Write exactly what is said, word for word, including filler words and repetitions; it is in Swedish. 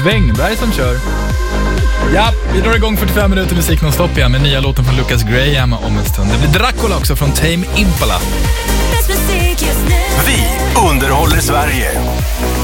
Svängberg som kör. Ja, vi drar igång fyrtiofem minuter musik non-stop igen med nya låten från Lucas Graham om en stund. Det blir Dracula också från Tame Impala. Vi underhåller Sverige.